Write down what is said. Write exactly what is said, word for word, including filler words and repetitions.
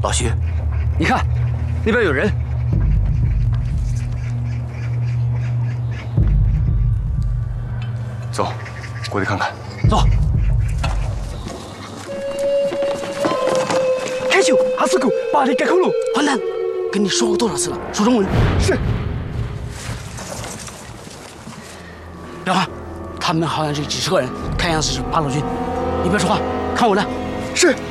老徐， 你看，那边有人。 走，过去看看。 走。开球，阿斯狗，把你改口了。 混蛋，跟你说过多少次了，说中文。 是。 廖汉，他们好像是几十个人，看样子是八路军。你别说话，看我的。 是。